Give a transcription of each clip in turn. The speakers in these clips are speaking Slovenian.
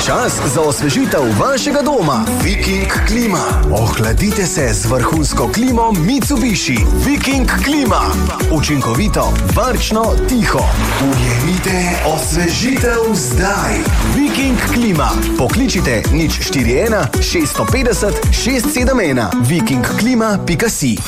Čas za osvežitev vašega doma. Viking Klima. Ohladite se z vrhunsko klimo Mitsubishi. Viking Klima. Učinkovito, varčno, tiho. Ujemite osvežitev zdaj. Viking Klima. Pokličite 041 650 671. vikingklima.si.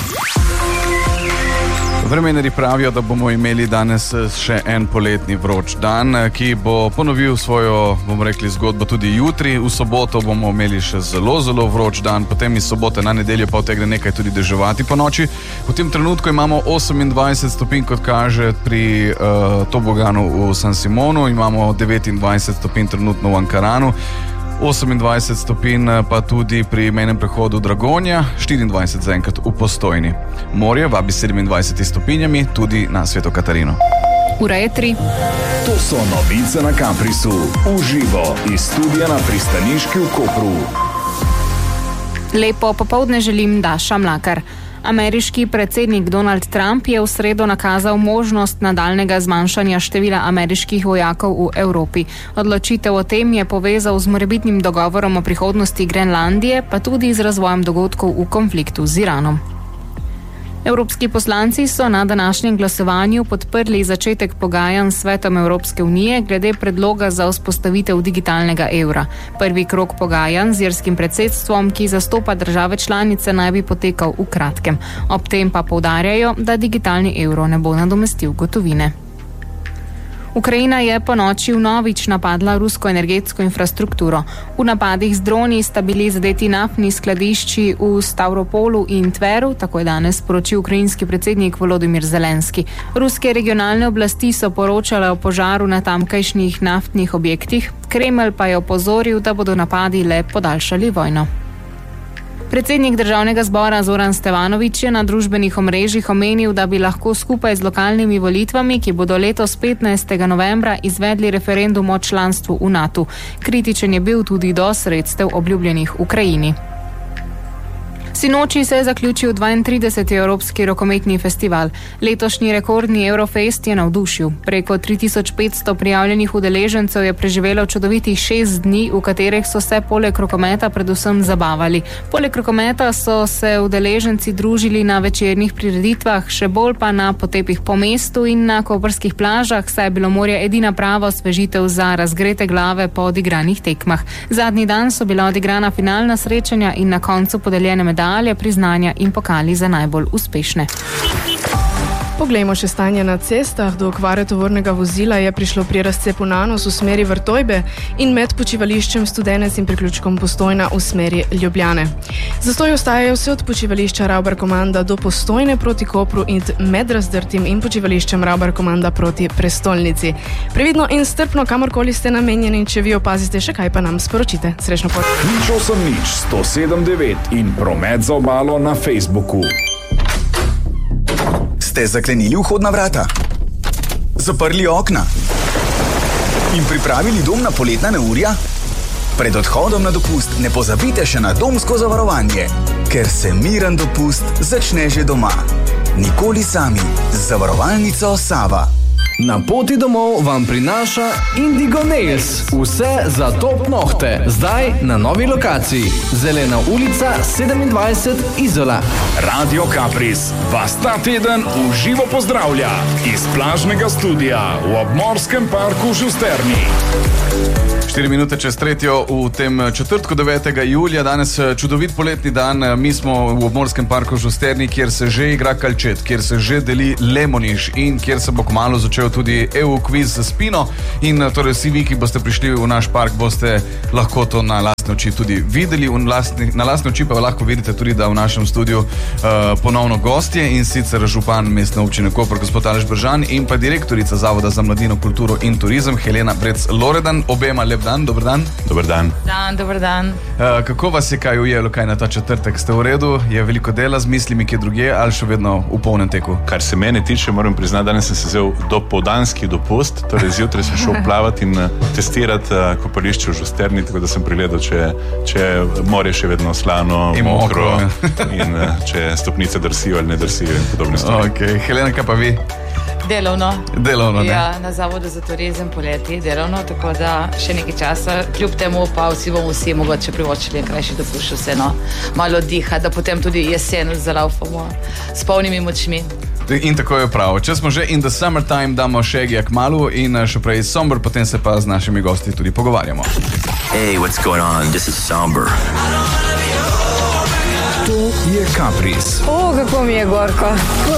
Vremenari pravijo, da bomo imeli danes še en poletni vroč dan, ki bo ponovil svojo, bomo rekli, zgodbo tudi jutri. V soboto bomo imeli še zelo, zelo vroč dan, potem iz sobote na nedeljo pa utegne nekaj tudi deževati po noči. V tem trenutku imamo 28 stopinj, kot kaže pri toboganu v San Simonu, imamo 29 stopinj trenutno v Ankaranu, 28 stopinj pa tudi pri mejnem prehodu Dragonja, 24 zaenkrat v Postojni. Morje vabi 27 stopinjami tudi na Sveto Katarino. Ura je 3. To so novice na Caprisu. Uživo iz studia na pristaniški v Kopru. Lepo popoldne želim, Daša Mlakar. Ameriški predsednik Donald Trump je v sredo nakazal možnost nadaljnega zmanjšanja števila ameriških vojakov v Evropi. Odločitev o tem je povezal z morebitnim dogovorom o prihodnosti Grenlandije, pa tudi z razvojem dogodkov v konfliktu z Iranom. Evropski poslanci so na današnjem glasovanju podprli začetek pogajanj s Svetom Evropske unije glede predloga za vzpostavitev digitalnega evra. Prvi krog pogajanj z irskim predsedstvom, ki zastopa države članice, naj bi potekal v kratkem. Ob tem pa poudarjajo, da digitalni evro ne bo nadomestil gotovine. Ukrajina je ponoči vnovič napadla rusko energetsko infrastrukturo. V napadih z droni sta bili zadeti naftni skladišči v Stavropolu in Tveru, tako je danes sporočil ukrajinski predsednik Volodymyr Zelenski. Ruske regionalne oblasti so poročale o požaru na tamkajšnjih naftnih objektih, Kremelj pa je opozoril, da bodo napadi le podaljšali vojno. Predsednik državnega zbora Zoran Stevanović je na družbenih omrežjih omenil, da bi lahko skupaj z lokalnimi volitvami, ki bodo letos 15. novembra, izvedli referendum o članstvu v NATO. Kritičen je bil tudi do sredstev obljubljenih Ukrajini. Sinoči se je zaključil 32. Evropski rokometni festival. Letošnji rekordni Eurofest je navdušil. Preko 3500 prijavljenih udeležencev je preživelo čudovitih 6 dni, v katerih so se poleg rokometa predvsem zabavali. Poleg rokometa so se udeleženci družili na večernih prireditvah, še bolj pa na potepih po mestu in na koprskih plažah, saj je bilo morje edina prava osvežitev za razgrete glave po odigranih tekmah. Zadnji dan so bila odigrana finalna srečanja in na koncu podeljene medalje, priznanja in pokali za najbolj uspešne. Poglejmo še stanje na cestah. Do okvare tovornega vozila je prišlo pri razcepu Nanos v smeri Vrtojbe in med počivališčem Studenec in priključkom Postojna v smeri Ljubljane. Zastoj ostajajo vse od počivališča Ravbar Komanda do Postojne proti Kopru in med Razdrtim in počivališčem Ravbar Komanda proti Prestolnici. Previdno in strpno, kamorkoli ste namenjeni, če vi opazite še kaj, pa nam sporočite. Srečno pot. 080 in promet za obalo na Facebooku. Ste zaklenili vhodna vrata? Zaprli okna? In pripravili dom na poletna neurja? Pred odhodom na dopust ne pozabite še na domsko zavarovanje, ker se miren dopust začne že doma. Nikoli sami z zavarovalnico Sava. Na poti domov vam prinaša Indigo Nails. Vse za top nohte. Zdaj na novi lokaciji. Zelena ulica 27 Izola. Radio Capris vas ta teden v živo pozdravlja iz plažnega studia v obmorskem parku Žusterni. 4 minute čez 3. v tem četrtku 9. julija, danes čudovit poletni dan. Mi smo v obmorskem parku Žusterni, kjer se že igra kalčet, kjer se že deli lemoniš in kjer se bo kmalu začel tudi EU kviz za spino. In torej vsi vi, ki boste prišli v naš park, boste lahko to na lastne oči tudi videli. Na lastne oči pa lahko vidite tudi, da v našem studiu ponovno gostje, in sicer župan mestne občine Koper, gospod Aleš Bržan, in pa direktorica Zavoda za mladino, kulturo in turizem, Helena Brec-Loredan. Obema lep dan, dober dan. Dober dan. Dober dan. Kako vas je kaj ujelo, kaj na ta četrtek? Ste v redu? Je veliko dela z mislimi, ki je drugje, ali še vedno v polnem teku? Kar se mene tiče, moram priznati, danes sem se vzel dopoldanski dopust, torej zjutraj sem šel plavati in testirati kopališče v Žusterni, tako da sem pregledal, če morje še vedno slano, mokro in če stopnice drsijo ali ne drsijo in podobne stvari. Okay. Helena, kaj pa vi? Delovno, ne? Ja, na Zavodu za turizem poleti delovno, tako da še nekaj časa. Kljub temu pa bomo vsi mogoče privoščili krajši dopust, vseeno malo diha, da potem tudi jesen zalaufamo s polnimi močmi. In tako je prav. Če smo že in the summertime, damo Shaggyja kmalu in še prej Somber, potem se pa z našimi gosti tudi pogovarjamo. Hey, what's going on? This is Somber. To je Caprice. O, kako mi je gorko.